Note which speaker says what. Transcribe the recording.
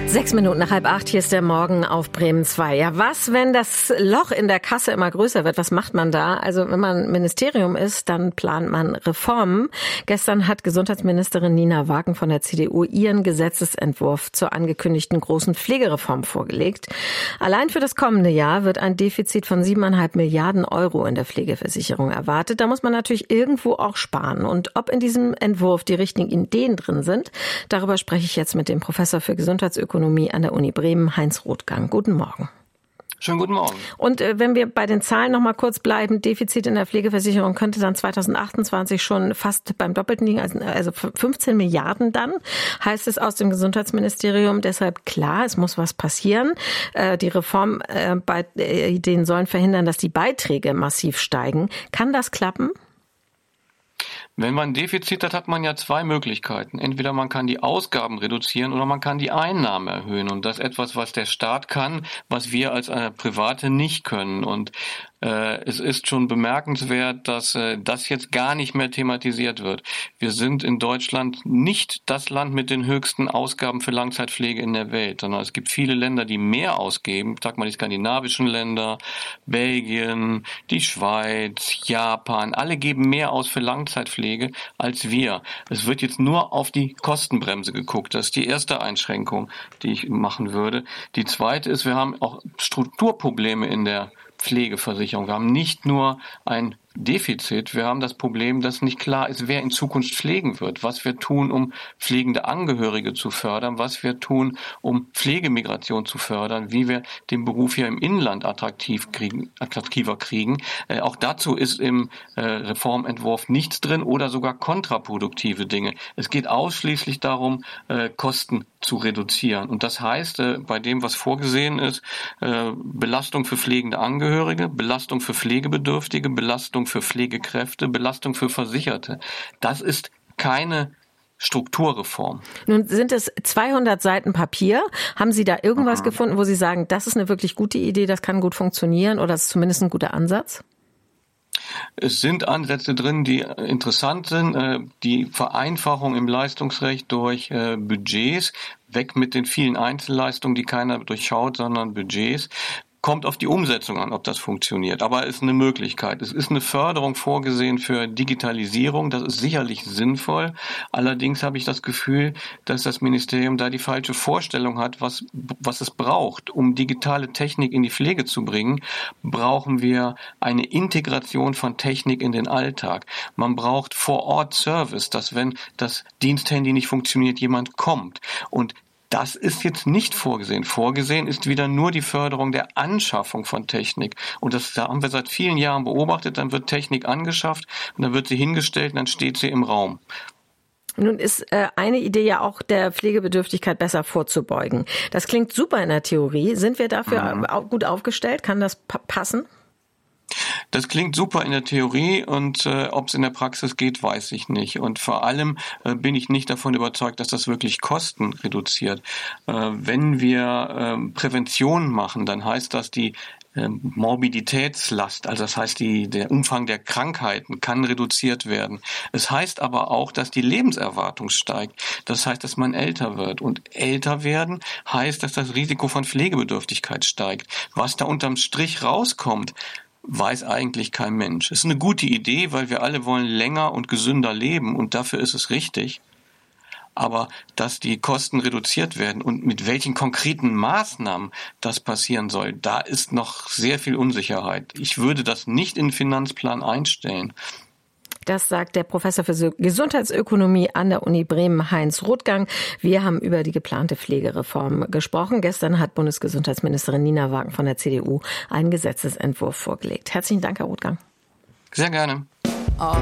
Speaker 1: 7:06, hier ist der Morgen auf Bremen 2. Ja, was, wenn das Loch in der Kasse immer größer wird? Was macht man da? Also wenn man Ministerium ist, dann plant man Reformen. Gestern hat Gesundheitsministerin Nina Wagen von der CDU ihren Gesetzesentwurf zur angekündigten großen Pflegereform vorgelegt. Allein für das kommende Jahr wird ein Defizit von 7,5 Milliarden Euro in der Pflegeversicherung erwartet. Da muss man natürlich irgendwo auch sparen. Und ob in diesem Entwurf die richtigen Ideen drin sind, darüber spreche ich jetzt mit dem Professor für Gesundheitsökonomie an der Uni Bremen, Heinz Rothgang. Guten Morgen.
Speaker 2: Schönen guten Morgen.
Speaker 1: Und wenn wir bei den Zahlen noch mal kurz bleiben, Defizit in der Pflegeversicherung könnte dann 2028 schon fast beim Doppelten liegen, also 15 Milliarden dann, heißt es aus dem Gesundheitsministerium. Deshalb klar, es muss was passieren. Die Reform bei denen sollen verhindern, dass die Beiträge massiv steigen. Kann das klappen?
Speaker 2: Wenn man ein Defizit hat, hat man ja zwei Möglichkeiten. Entweder man kann die Ausgaben reduzieren oder man kann die Einnahmen erhöhen. Und das ist etwas, was der Staat kann, was wir als Private nicht können. Und es ist schon bemerkenswert, dass das jetzt gar nicht mehr thematisiert wird. Wir sind in Deutschland nicht das Land mit den höchsten Ausgaben für Langzeitpflege in der Welt, sondern es gibt viele Länder, die mehr ausgeben. Sag mal die skandinavischen Länder, Belgien, die Schweiz, Japan, alle geben mehr aus für Langzeitpflege als wir. Es wird jetzt nur auf die Kostenbremse geguckt. Das ist die erste Einschränkung, die ich machen würde. Die zweite ist, wir haben auch Strukturprobleme in der Pflegeversicherung. Wir haben nicht nur ein Defizit, wir haben das Problem, dass nicht klar ist, wer in Zukunft pflegen wird, was wir tun, um pflegende Angehörige zu fördern, was wir tun, um Pflegemigration zu fördern, wie wir den Beruf hier im Inland attraktiver kriegen. Auch dazu ist im Reformentwurf nichts drin oder sogar kontraproduktive Dinge. Es geht ausschließlich darum, Kosten zu reduzieren. Und das heißt, bei dem, was vorgesehen ist, Belastung für pflegende Angehörige, Belastung für Pflegebedürftige, Belastung für Pflegekräfte, Belastung für Versicherte. Das ist keine Strukturreform.
Speaker 1: Nun sind es 200 Seiten Papier. Haben Sie da irgendwas gefunden, wo Sie sagen, das ist eine wirklich gute Idee, das kann gut funktionieren oder das ist zumindest ein guter Ansatz?
Speaker 2: Es sind Ansätze drin, die interessant sind. Die Vereinfachung im Leistungsrecht durch Budgets, weg mit den vielen Einzelleistungen, die keiner durchschaut, sondern Budgets. Kommt auf die Umsetzung an, ob das funktioniert. Aber es ist eine Möglichkeit. Es ist eine Förderung vorgesehen für Digitalisierung. Das ist sicherlich sinnvoll. Allerdings habe ich das Gefühl, dass das Ministerium da die falsche Vorstellung hat, was es braucht. Um digitale Technik in die Pflege zu bringen, brauchen wir eine Integration von Technik in den Alltag. Man braucht Vor-Ort-Service, dass wenn das Diensthandy nicht funktioniert, jemand kommt. Und das ist jetzt nicht vorgesehen. Vorgesehen ist wieder nur die Förderung der Anschaffung von Technik. Und das haben wir seit vielen Jahren beobachtet. Dann wird Technik angeschafft und dann wird sie hingestellt und dann steht sie im Raum.
Speaker 1: Nun ist eine Idee ja auch, der Pflegebedürftigkeit besser vorzubeugen. Das klingt super in der Theorie. Sind wir dafür gut aufgestellt? Kann das passen?
Speaker 2: Das klingt super in der Theorie und ob es in der Praxis geht, weiß ich nicht. Und vor allem bin ich nicht davon überzeugt, dass das wirklich Kosten reduziert. Wenn wir Prävention machen, dann heißt das, die Morbiditätslast, also das heißt, der Umfang der Krankheiten kann reduziert werden. Es heißt aber auch, dass die Lebenserwartung steigt. Das heißt, dass man älter wird. Und älter werden heißt, dass das Risiko von Pflegebedürftigkeit steigt. Was da unterm Strich rauskommt, weiß eigentlich kein Mensch. Es ist eine gute Idee, weil wir alle wollen länger und gesünder leben und dafür ist es richtig. Aber dass die Kosten reduziert werden und mit welchen konkreten Maßnahmen das passieren soll, da ist noch sehr viel Unsicherheit. Ich würde das nicht in den Finanzplan einstellen.
Speaker 1: Das sagt der Professor für Gesundheitsökonomie an der Uni Bremen, Heinz Rothgang. Wir haben über die geplante Pflegereform gesprochen. Gestern hat Bundesgesundheitsministerin Nina Wagen von der CDU einen Gesetzesentwurf vorgelegt. Herzlichen Dank, Herr Rothgang.
Speaker 2: Sehr gerne.